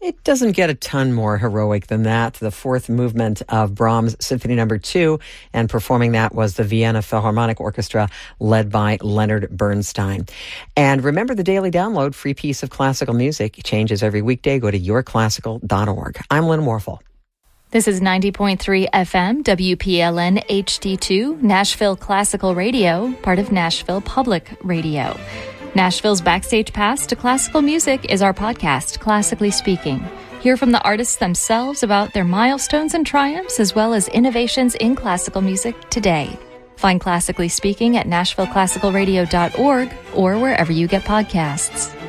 It doesn't get a ton more heroic than that. The fourth movement of Brahms Symphony No. 2, and performing that was the Vienna Philharmonic Orchestra led by Leonard Bernstein. And remember, the Daily Download, free piece of classical music, changes every weekday. Go to yourclassical.org. I'm Lynn Warfel. This is 90.3 FM, WPLN HD2, Nashville Classical Radio, part of Nashville Public Radio. Nashville's Backstage Pass to Classical Music is our podcast, Classically Speaking. Hear from the artists themselves about their milestones and triumphs, as well as innovations in classical music today. Find Classically Speaking at NashvilleClassicalRadio.org or wherever you get podcasts.